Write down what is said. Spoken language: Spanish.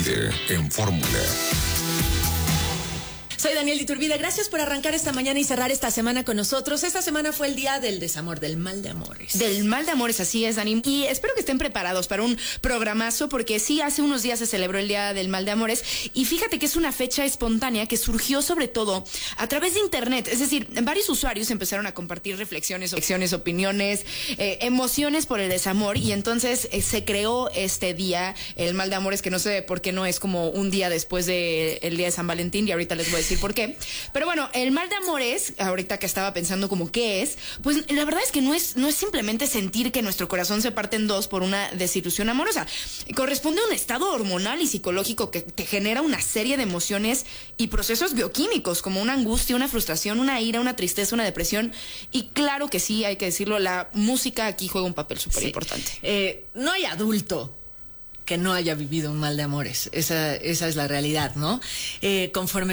Iturbide en Fórmula. Soy Daniel Iturbide, gracias por arrancar esta mañana y cerrar esta semana con nosotros. Esta semana fue el día del desamor, del mal de amores. Del mal de amores, así es, Dani. Y espero que estén preparados para un programazo, porque sí, hace unos días se celebró el Día del Mal de Amores. Y fíjate que es una fecha espontánea que surgió sobre todo a través de internet. Es decir, varios usuarios empezaron a compartir reflexiones, opiniones, emociones por el desamor. Y entonces se creó este día, el mal de amores, que no sé por qué no es como un día después del Día de San Valentín. Y ahorita les voy a decir por qué. Pero bueno, el mal de amores, ahorita que estaba pensando como qué es, pues la verdad es que no es simplemente sentir que nuestro corazón se parte en dos por una desilusión amorosa. Corresponde a un estado hormonal y psicológico que te genera una serie de emociones y procesos bioquímicos, como una angustia, una frustración, una ira, una tristeza, una depresión. Y claro que sí, hay que decirlo, la música aquí juega un papel súper importante. No hay adulto que no haya vivido un mal de amores. Esa es la realidad, ¿no? Conforme